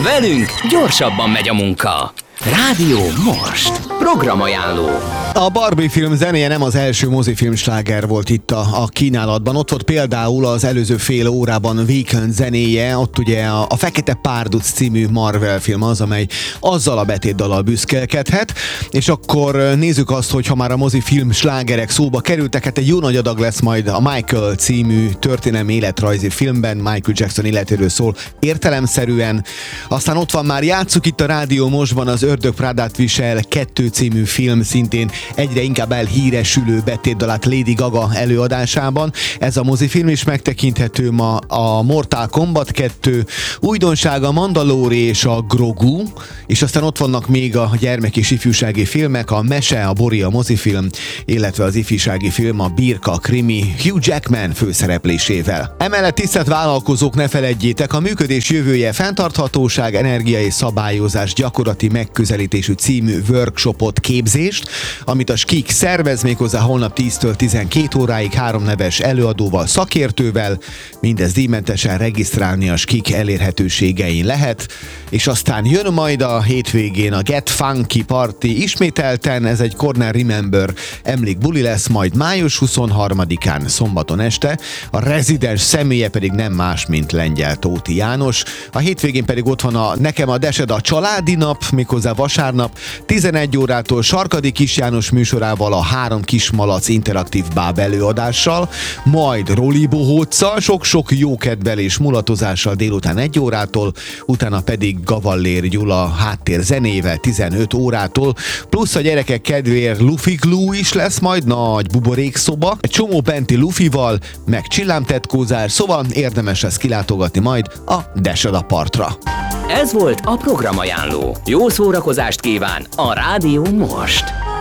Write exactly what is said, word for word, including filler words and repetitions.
Velünk gyorsabban megy a munka. Rádió Most. Programajánló. A Barbie film zenéje nem az első mozifilm sláger volt itt a, a kínálatban. Ott volt például az előző fél órában Weekend zenéje, ott ugye a, a Fekete Párduc című Marvel film az, amely azzal a betétdallal büszkélkedhet. És akkor nézzük azt, hogy ha már a mozifilm slágerek szóba kerültek, hát egy jó nagy adag lesz majd a Michael című történelmi életrajzi filmben, Michael Jackson életéről szól értelemszerűen. Aztán ott van már Játsszuk itt a Rádió Mostban az Ördög Prádát visel kettő című film, szintén egyre inkább elhíresülő betétdalát Lady Gaga előadásában. Ez a mozifilm is megtekinthető ma. A Mortal Kombat kettő, újdonsága Mandalore és a Grogu, és aztán ott vannak még a gyermek és ifjúsági filmek, a Mese, a Bori, a mozifilm, illetve az ifjúsági film, a Birka krimi Hugh Jackman főszereplésével. Emellett tisztelt vállalkozók, ne feledjétek, a működés jövője fenntarthatóság, energia és szabályozás gyakorlati megközelítésű című workshopot, képzést, amit a Skik szervez, méghozzá holnap tíztől tizenkét óráig három neves előadóval, szakértővel. Mindez díjmentesen regisztrálni a Skik elérhetőségein lehet, és aztán jön majd a hétvégén a Get Funky Party ismételten, ez egy Corner Remember emlékbuli lesz majd május huszonharmadikán szombaton este, a rezidens személye pedig nem más, mint Lengyel Tóti János. A hétvégén pedig ott van a Nekem a Desed a családi nap, méghozzá vasárnap tizenegy órától Sarkadi Kis János műsorával, a Három Kismalac interaktív báb előadással, majd Roli Bohóccal, sok-sok jókedvel és mulatozással délután egy órától, utána pedig Gavallér Gyula háttér zenével tizenöt órától, plusz a gyerekek kedvéért Luffy Glue is lesz majd, nagy buborékszoba, egy csomó benti Luffyval, meg csillámtetkózás, szóval érdemes lesz kilátogatni majd a Desed a partra. Ez volt a Programajánló. Jó szórakozást kíván a Rádió Most.